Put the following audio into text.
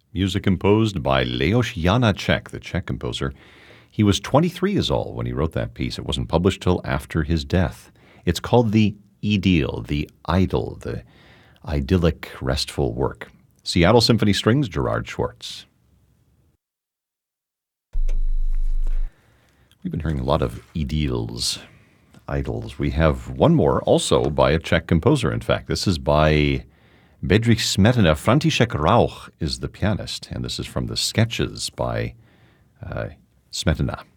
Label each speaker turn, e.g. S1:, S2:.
S1: Music composed by Leos Janáček, the Czech composer. He was 23 years old when he wrote that piece. It wasn't published till after his death. It's called the Idyll, the idyll, the idyllic, restful work. Seattle Symphony Strings, Gerard Schwartz. We've been hearing a lot of idylls, idols. We have one more, also by a Czech composer, in fact. This is by Bedřich Smetana. František Rauch is the pianist, and this is from the Sketches by Smetana.